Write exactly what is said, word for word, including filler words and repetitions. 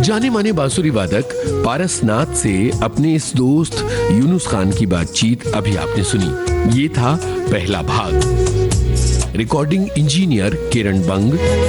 जाने माने बांसुरी वादक पारसनाथ से अपने इस दोस्त यूनुस खान की बातचीत अभी आपने सुनी। ये था पहला भाग। रिकॉर्डिंग इंजीनियर किरण बंग,